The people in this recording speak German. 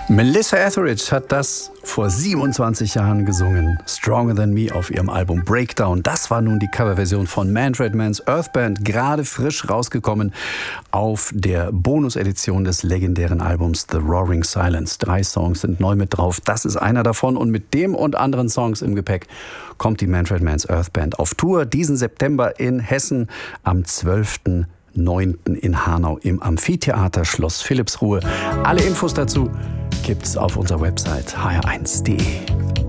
Melissa Etheridge hat das vor 27 Jahren gesungen. Stronger Than Me auf ihrem Album Breakdown. Das war nun die Coverversion von Manfred Mann's Earth Band, gerade frisch rausgekommen auf der Bonus-Edition des legendären Albums The Roaring Silence. 3 Songs sind neu mit drauf. Das ist einer davon. Und mit dem und anderen Songs im Gepäck kommt die Manfred Mann's Earth Band auf Tour diesen September in Hessen am 12.9. in Hanau im Amphitheater Schloss Philippsruhe. Alle Infos dazu gibt's auf unserer Website hr1.de.